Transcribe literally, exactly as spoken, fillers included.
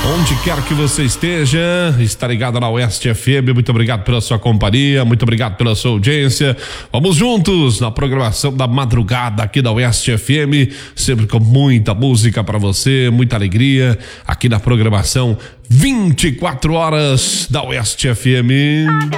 Onde quer que você esteja, está ligado na Oeste F M, muito obrigado pela sua companhia, muito obrigado pela sua audiência. Vamos juntos na programação da madrugada aqui da Oeste F M, sempre com muita música para você, muita alegria, aqui na programação vinte e quatro horas da Oeste F M.